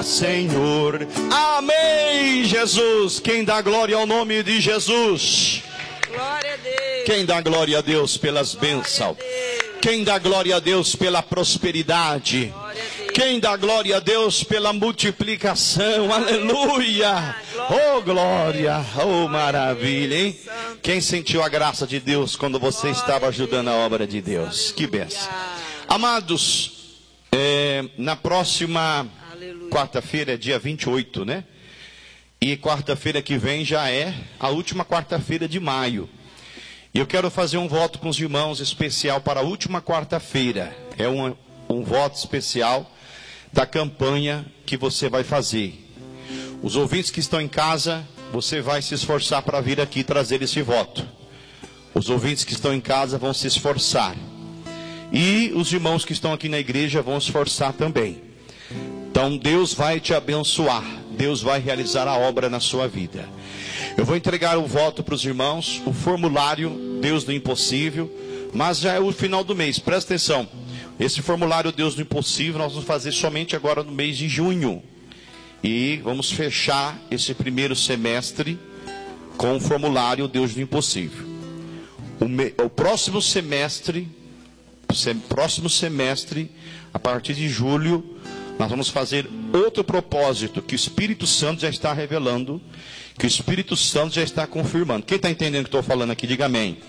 Senhor. Amém, Jesus. Quem dá glória ao nome de Jesus? Glória a Deus. Quem dá glória a Deus pelas bênçãos? Quem dá glória a Deus pela prosperidade? Quem dá glória a Deus pela multiplicação? Aleluia! Oh, glória! Oh, maravilha, hein? Quem sentiu a graça de Deus quando você estava ajudando a obra de Deus? Que bênção! Amados, na próxima quarta-feira, dia 28, né? E quarta-feira que vem já é a última quarta-feira de maio. E eu quero fazer um voto com os irmãos especial para a última quarta-feira. É um voto especial da campanha que você vai fazer. Os ouvintes que estão em casa, você vai se esforçar para vir aqui trazer esse voto. Os ouvintes que estão em casa vão se esforçar. E os irmãos que estão aqui na igreja vão se esforçar também. Então Deus vai te abençoar. Deus vai realizar a obra na sua vida. Eu vou entregar o voto para os irmãos, o formulário Deus do Impossível, mas já é o final do mês, presta atenção. Esse formulário Deus do Impossível nós vamos fazer somente agora no mês de junho. E vamos fechar esse primeiro semestre com o formulário Deus do Impossível. O próximo semestre, a partir de julho, nós vamos fazer outro propósito que o Espírito Santo já está revelando, que o Espírito Santo já está confirmando. Quem está entendendo o que estou falando aqui, diga amém.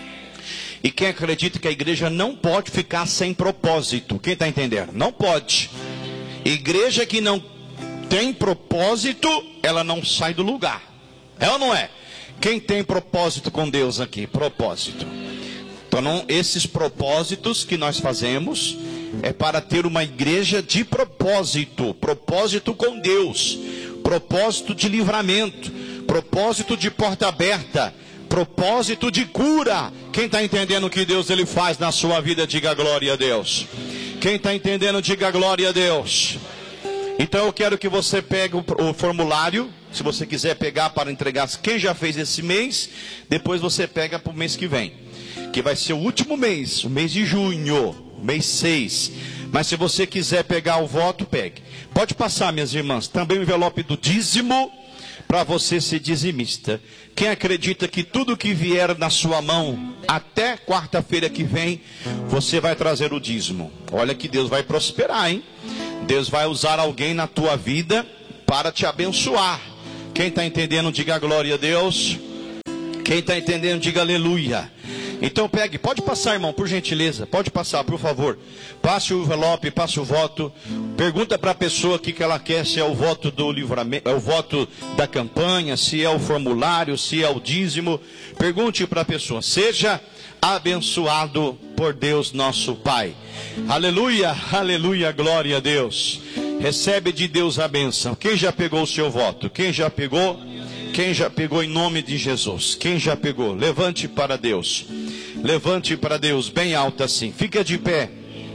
E quem acredita que a igreja não pode ficar sem propósito? Quem está entendendo? Não pode. Igreja que não tem propósito, ela não sai do lugar. É ou não é? Quem tem propósito com Deus aqui? Propósito. Então, esses propósitos que nós fazemos é para ter uma igreja de propósito. Propósito com Deus. Propósito de livramento. Propósito de porta aberta. Propósito de cura. Quem está entendendo o que Deus ele faz na sua vida, diga glória a Deus. Quem está entendendo, diga glória a Deus. Então eu quero que você pegue o formulário. Se você quiser pegar para entregar, quem já fez esse mês, depois você pega para o mês que vem, que vai ser o último mês, o mês de junho, mês 6. Mas se você quiser pegar o voto, pegue. Pode passar, minhas irmãs, também o envelope do dízimo, para você ser dizimista. Quem acredita que tudo que vier na sua mão, até quarta-feira que vem, você vai trazer o dízimo. Olha que Deus vai prosperar, hein? Deus vai usar alguém na tua vida para te abençoar. Quem está entendendo, diga glória a Deus. Quem está entendendo, diga aleluia. Então pegue, pode passar, irmão, por gentileza. Pode passar, por favor. Passe o envelope, passe o voto. Pergunta para a pessoa o que ela quer, se é o voto do livramento, é o voto da campanha, se é o formulário, se é o dízimo. Pergunte para a pessoa. Seja abençoado por Deus nosso Pai. Aleluia, aleluia, glória a Deus. Recebe de Deus a bênção. Quem já pegou o seu voto? Quem já pegou? Quem já pegou em nome de Jesus? Quem já pegou? Levante para Deus. Levante para Deus, bem alto assim. Fica de pé.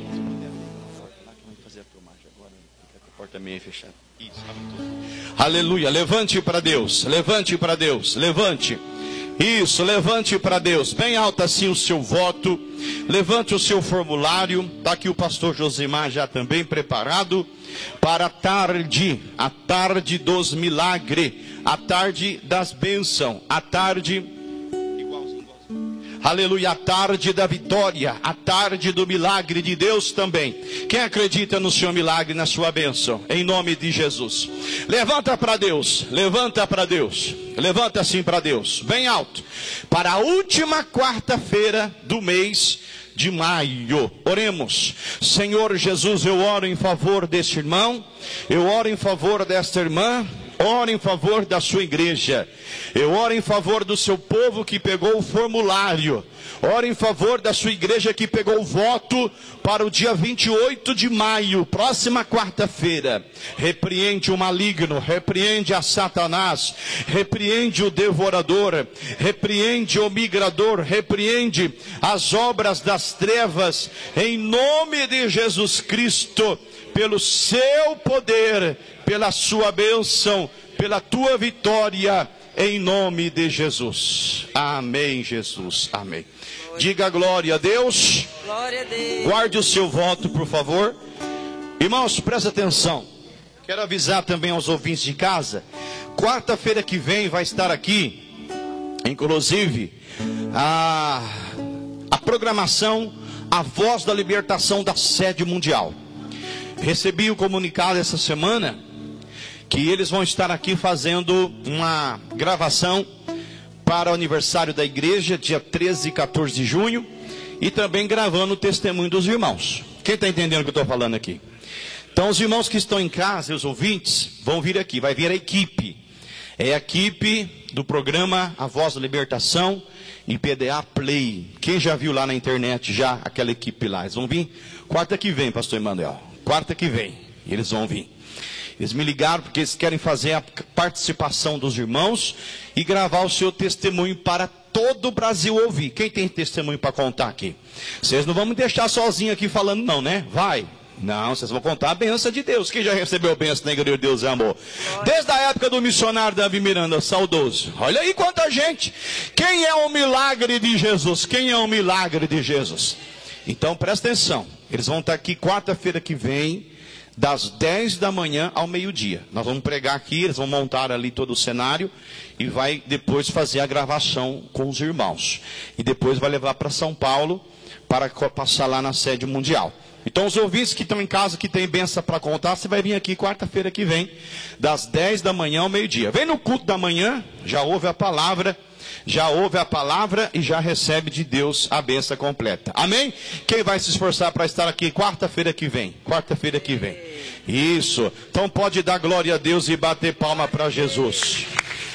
Aleluia. Levante para Deus. Levante para Deus. Levante. Isso, levante para Deus. Bem alto assim o seu voto. Levante o seu formulário. Está aqui o pastor Josimar já também preparado para a tarde dos milagres, a tarde das bênçãos, a tarde, aleluia, a tarde da vitória, a tarde do milagre de Deus também. Quem acredita no seu milagre, na sua bênção, em nome de Jesus, levanta para Deus, levanta para Deus, levanta assim para Deus, bem alto, para a última quarta-feira do mês de maio. Oremos. Senhor Jesus, eu oro em favor deste irmão, eu oro em favor desta irmã, oro em favor da sua igreja, eu oro em favor do seu povo que pegou o formulário, oro em favor da sua igreja que pegou o voto para o dia 28 de maio, próxima quarta-feira. Repreende o maligno, repreende a Satanás, repreende o devorador, repreende o migrador, repreende as obras das trevas, em nome de Jesus Cristo, pelo seu poder, pela sua bênção, pela tua vitória, em nome de Jesus. Amém, Jesus. Amém. Diga glória a Deus. Glória a Deus. Guarde o seu voto, por favor. Irmãos, presta atenção. Quero avisar também aos ouvintes de casa, quarta-feira que vem vai estar aqui, inclusive, a programação A Voz da Libertação da Sede Mundial. Recebi o comunicado essa semana que eles vão estar aqui fazendo uma gravação para o aniversário da igreja, dia 13 e 14 de junho, e também gravando o testemunho dos irmãos. Quem está entendendo o que eu estou falando aqui? Então os irmãos que estão em casa, os ouvintes, vão vir aqui, vai vir a equipe. É a equipe do programa A Voz da Libertação e PDA Play. Quem já viu lá na internet, já aquela equipe lá, eles vão vir quarta que vem, pastor Emanuel. Quarta que vem, eles vão vir. Eles me ligaram porque eles querem fazer a participação dos irmãos e gravar o seu testemunho para todo o Brasil ouvir. Quem tem testemunho para contar aqui? Vocês não vão me deixar sozinho aqui falando não, né? Vai. Não, vocês vão contar a bênção de Deus. Quem já recebeu a bênção na igreja de Deus e amor? Desde a época do missionário Davi Miranda, saudoso. Olha aí quanta gente. Quem é o milagre de Jesus? Quem é o milagre de Jesus? Então presta atenção. Eles vão estar aqui quarta-feira que vem, das 10 da manhã ao meio-dia. Nós vamos pregar aqui, eles vão montar ali todo o cenário e vai depois fazer a gravação com os irmãos. E depois vai levar para São Paulo para passar lá na sede mundial. Então os ouvintes que estão em casa, que tem bênção para contar, você vai vir aqui quarta-feira que vem, das 10 da manhã ao meio-dia. Vem no culto da manhã, já ouve a palavra e já recebe de Deus a bênção completa. Amém? Quem vai se esforçar para estar aqui quarta-feira que vem? Quarta-feira que vem. Isso. Então pode dar glória a Deus e bater palma para Jesus.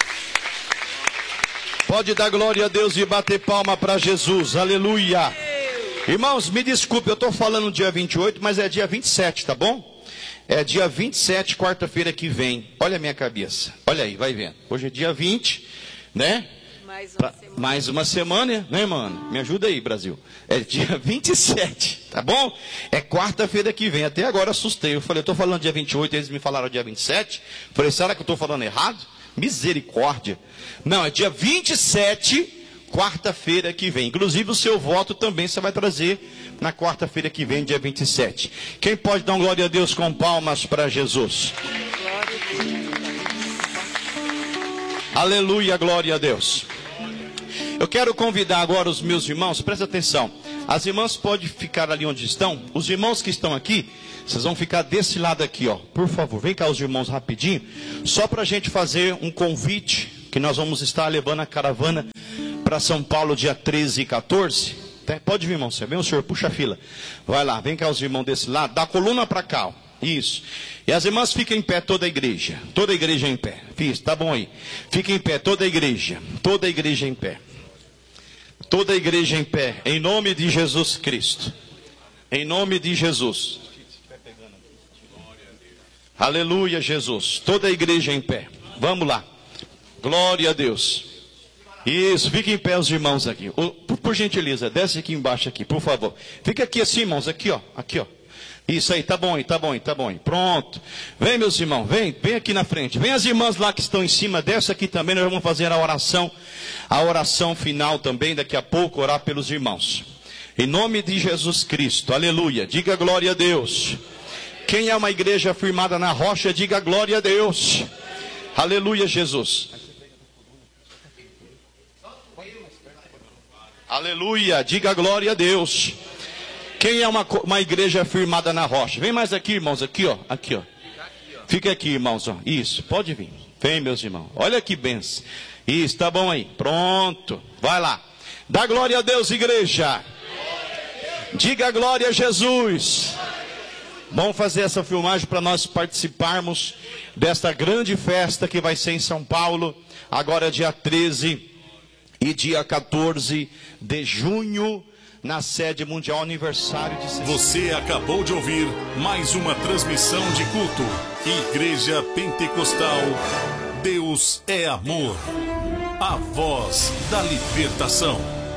Pode dar glória a Deus e bater palma para Jesus. Aleluia. Irmãos, me desculpe, eu estou falando dia 28, mas é dia 27, tá bom? É dia 27, quarta-feira que vem. Olha a minha cabeça. Olha aí, vai vendo. Hoje é dia 20, né? Mais uma semana, né, mano? Me ajuda aí, Brasil. É dia 27, tá bom? É quarta-feira que vem. Até agora assustei. Eu falei, eu estou falando dia 28, eles me falaram dia 27. Falei, será que eu estou falando errado? Misericórdia. Não, é dia 27, quarta-feira que vem. Inclusive o seu voto também você vai trazer na quarta-feira que vem, dia 27. Quem pode dar uma glória a Deus com palmas para Jesus? Aleluia, glória a Deus. Eu quero convidar agora os meus irmãos, presta atenção. As irmãs podem ficar ali onde estão. Os irmãos que estão aqui, vocês vão ficar desse lado aqui, ó. Por favor, vem cá os irmãos rapidinho. Só para a gente fazer um convite, que nós vamos estar levando a caravana para São Paulo dia 13 e 14. Pode vir, irmão, vem o senhor, puxa a fila. Vai lá, vem cá os irmãos desse lado, da coluna para cá, ó. Isso. E as irmãs ficam em pé, toda a igreja. Toda a igreja em pé. Fiz, tá bom aí. Fica em pé, toda a igreja. Toda a igreja em pé. Toda a igreja em pé. Em nome de Jesus Cristo. Em nome de Jesus. Aleluia, Jesus. Toda a igreja em pé. Vamos lá. Glória a Deus. Isso, fiquem em pé os irmãos aqui. Por gentileza, desce aqui embaixo aqui, por favor. Fica aqui assim, irmãos, aqui ó. Aqui ó. Isso aí, tá bom aí, tá bom aí, tá bom aí. Pronto. Vem, meus irmãos, vem aqui na frente. Vem as irmãs lá que estão em cima, desce aqui também, nós vamos fazer a oração final também, daqui a pouco, orar pelos irmãos. Em nome de Jesus Cristo, aleluia. Diga glória a Deus. Quem é uma igreja firmada na rocha, diga glória a Deus. Aleluia, Jesus. Aleluia, diga glória a Deus. Quem é uma igreja firmada na rocha? Vem mais aqui, irmãos, aqui ó, aqui ó. Fica aqui, irmãos, ó. Isso, pode vir. Vem, meus irmãos. Olha que benção. Isso, tá bom aí. Pronto. Vai lá. Dá glória a Deus, igreja. Diga glória a Jesus. Vamos fazer essa filmagem para nós participarmos desta grande festa que vai ser em São Paulo, agora dia 13 e dia 14 de junho, na sede mundial, aniversário de... Você acabou de ouvir mais uma transmissão de culto. Igreja Pentecostal, Deus é amor. A voz da libertação.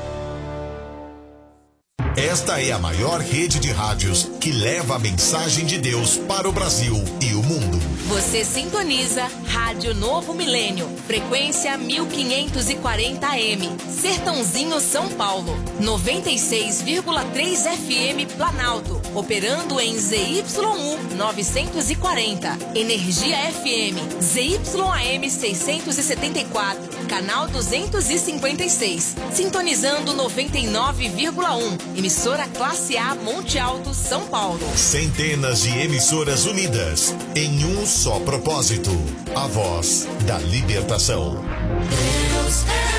Esta é a maior rede de rádios que leva a mensagem de Deus para o Brasil e o mundo. Você sintoniza Rádio Novo Milênio, frequência 1540 AM, Sertãozinho, São Paulo, 96,3 FM Planalto, operando em ZYU 940, Energia FM, ZYAM 674, canal 256, sintonizando 99,1, emissora Classe A Monte Alto, São Paulo. Centenas de emissoras unidas em um só propósito, a voz da libertação. Deus é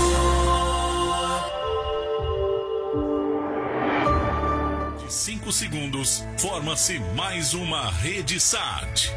amor. De 5 segundos, forma-se mais uma rede SAT.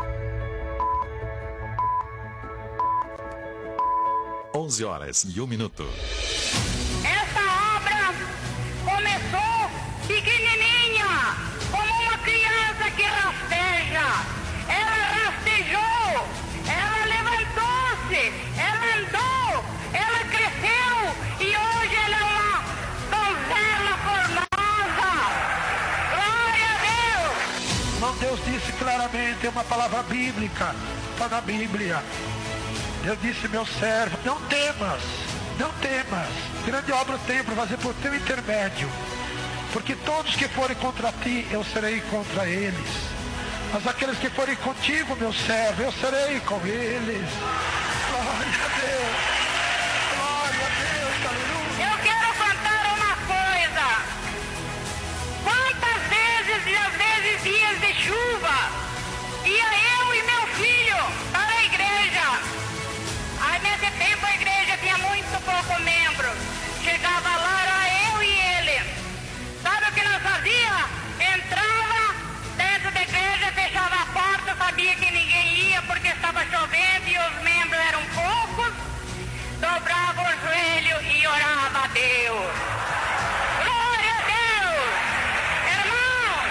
11h01. Essa obra começou pequenininha, como uma criança que rasteja. Ela rastejou, ela levantou-se, ela andou, ela cresceu e hoje ela é uma donzela formosa. Glória a Deus! Não, Deus disse claramente, é uma palavra bíblica, está na Bíblia. Deus disse, meu servo, não temas, não temas. Grande obra eu tenho para fazer por teu intermédio. Porque todos que forem contra ti, eu serei contra eles. Mas aqueles que forem contigo, meu servo, eu serei com eles. Glória a Deus. Glória a Deus, aleluia. Eu quero contar uma coisa. Quantas vezes e às vezes dias de chuva ia eu e meu filho para a igreja. Aí nesse tempo a igreja tinha muito pouco membro. Chegava lá, era eu e ele. Sabe o que nós fazia? Entrava dentro da igreja, fechava a porta, sabia que ninguém ia porque estava chovendo e os membros eram poucos. Dobrava o joelho e orava a Deus. Glória a Deus! Irmãos!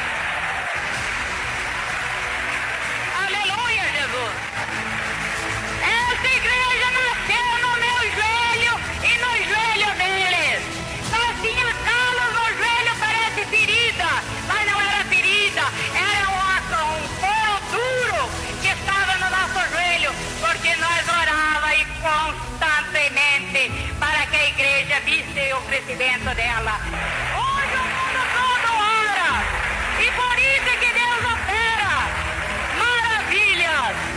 Aleluia, Jesus! Essa igreja nasceu no meu joelho e no joelho deles. Nós tinha calos no joelho, parece ferida, mas não era ferida, era um couro duro que estava no nosso joelho, porque nós orava e constantemente para que a igreja visse o crescimento dela. Hoje o mundo todo ora e por isso é que Deus opera maravilhas.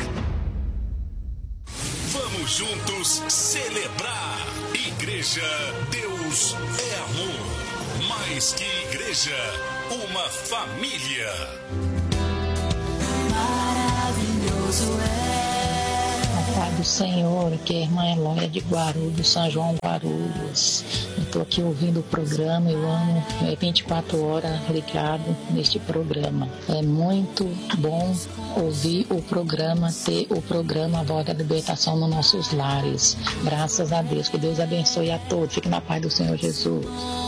Vamos juntos celebrar. Igreja, Deus é amor. Mais que igreja, uma família. Maravilhoso A paz do Senhor, que é a irmã Eloia de Guarulhos, São João Guarulhos. Eu estou aqui ouvindo o programa, eu amo 24 horas ligado neste programa. É muito bom ouvir o programa, ter o programa A Voz da Libertação nos nossos lares. Graças a Deus, que Deus abençoe a todos. Fique na paz do Senhor Jesus.